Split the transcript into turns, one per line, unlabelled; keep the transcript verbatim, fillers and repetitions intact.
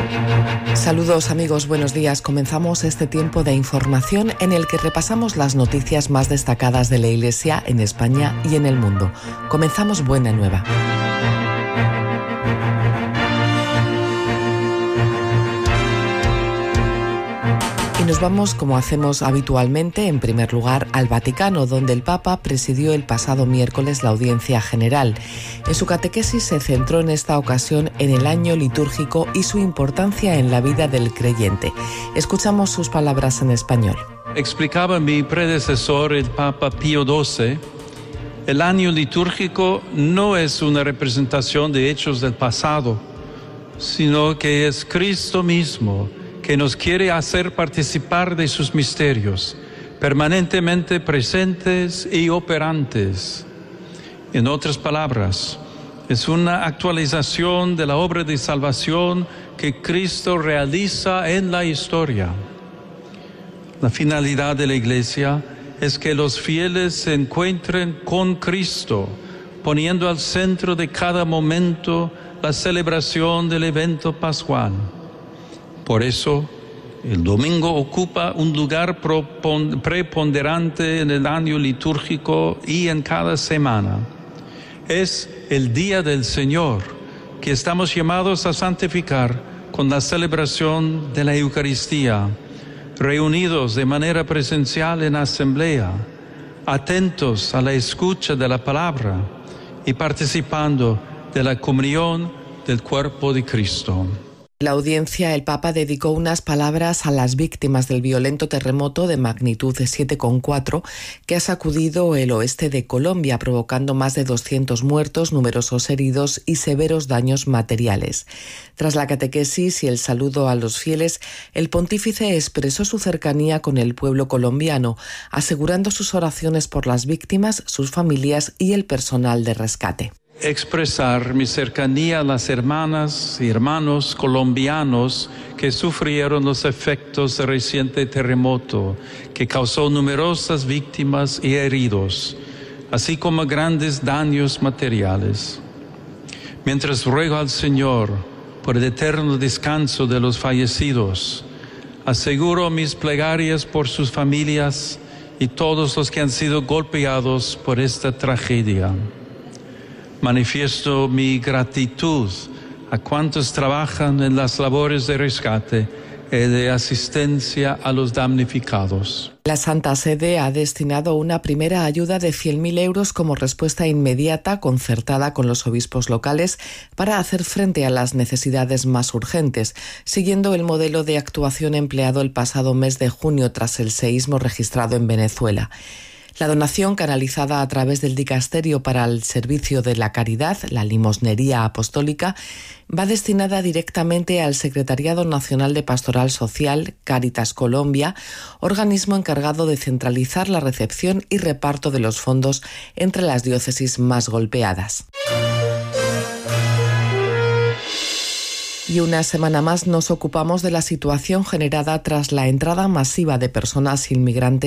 Saludos amigos, buenos días. Comenzamos este tiempo de información en el que repasamos las noticias más destacadas de la Iglesia en España y en el mundo. Comenzamos Buena Nueva. Y nos vamos, como hacemos habitualmente, en primer lugar al Vaticano, donde el Papa presidió el pasado miércoles la audiencia general. En su catequesis se centró en esta ocasión en el año litúrgico y su importancia en la vida del creyente. Escuchamos sus palabras en español.
Explicaba mi predecesor, el Papa Pío doce, el año litúrgico no es una representación de hechos del pasado, sino que es Cristo mismo, que nos quiere hacer participar de sus misterios, permanentemente presentes y operantes. En otras palabras, es una actualización de la obra de salvación que Cristo realiza en la historia. La finalidad de la Iglesia es que los fieles se encuentren con Cristo, poniendo al centro de cada momento la celebración del evento pascual. Por eso, el domingo ocupa un lugar preponderante en el año litúrgico y en cada semana. Es el día del Señor que estamos llamados a santificar con la celebración de la Eucaristía, reunidos de manera presencial en asamblea, atentos a la escucha de la palabra y participando de la comunión del cuerpo de Cristo.
En la audiencia, el Papa dedicó unas palabras a las víctimas del violento terremoto de magnitud de siete coma cuatro que ha sacudido el oeste de Colombia, provocando más de doscientos muertos, numerosos heridos y severos daños materiales. Tras la catequesis y el saludo a los fieles, el pontífice expresó su cercanía con el pueblo colombiano, asegurando sus oraciones por las víctimas, sus familias y el personal de rescate.
Expresar mi cercanía a las hermanas y hermanos colombianos que sufrieron los efectos del reciente terremoto, que causó numerosas víctimas y heridos, así como grandes daños materiales. Mientras ruego al Señor por el eterno descanso de los fallecidos, aseguro mis plegarias por sus familias y todos los que han sido golpeados por esta tragedia. Manifiesto mi gratitud a cuantos trabajan en las labores de rescate y de asistencia a los damnificados.
La Santa Sede ha destinado una primera ayuda de cien mil euros como respuesta inmediata concertada con los obispos locales para hacer frente a las necesidades más urgentes, siguiendo el modelo de actuación empleado el pasado mes de junio tras el seísmo registrado en Venezuela. La donación, canalizada a través del Dicasterio para el Servicio de la Caridad, la Limosnería Apostólica, va destinada directamente al Secretariado Nacional de Pastoral Social, Cáritas Colombia, organismo encargado de centralizar la recepción y reparto de los fondos entre las diócesis más golpeadas. Y una semana más nos ocupamos de la situación generada tras la entrada masiva de personas inmigrantes